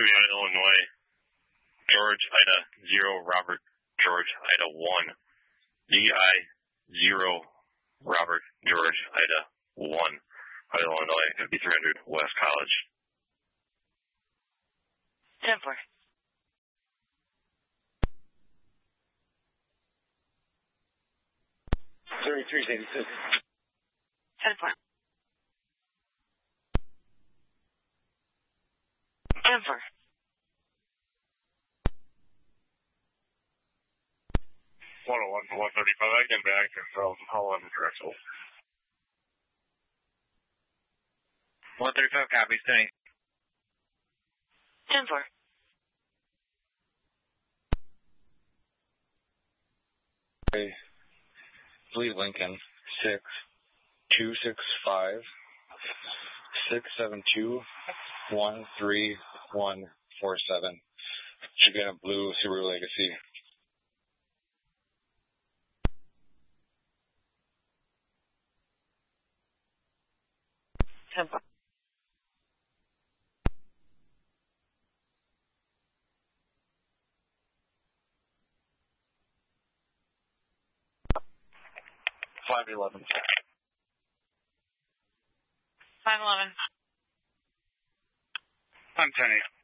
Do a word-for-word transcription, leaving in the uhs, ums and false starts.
Vienna, Illinois. George, Ida, zero, Robert, George, Ida, one. D I, zero, Robert, George, Ida, one. Ida, Illinois, fifty-three hundred, West College. ten four. thirty-three eighty-six. ten four. ten four. one oh one for one thirty-five, I can back from Holland, Drexel. one thirty-five copies, ten eight. ten four. Okay. Lee Lincoln, six, two six five, six seven two, one three one four seven. Chagana Blue, Subaru Legacy. ten four. five eleven. five eleven. I'm ten eight.